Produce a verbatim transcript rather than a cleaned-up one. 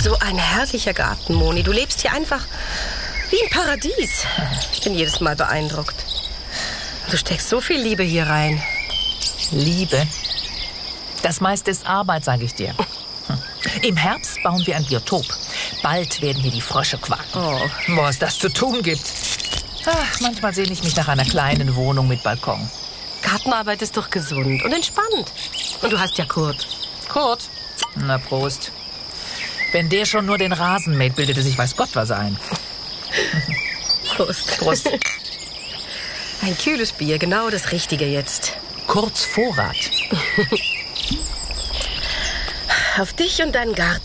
So ein herrlicher Garten, Moni. Du lebst hier einfach wie im Paradies. Ich bin jedes Mal beeindruckt. Du steckst so viel Liebe hier rein. Liebe? Das meiste ist Arbeit, sage ich dir. Im Herbst bauen wir ein Biotop. Bald werden hier die Frösche quaken. Oh. Wo es das zu tun gibt. Ach, manchmal sehne ich mich nach einer kleinen Wohnung mit Balkon. Gartenarbeit ist doch gesund und entspannt. Und du hast ja Kurt. Kurt? Na, Prost. Wenn der schon nur den Rasen mäht, bildet er sich weiß Gott was ein. Prost. Prost. Ein kühles Bier, genau das Richtige jetzt. Kurz Vorrat. Auf dich und deinen Garten.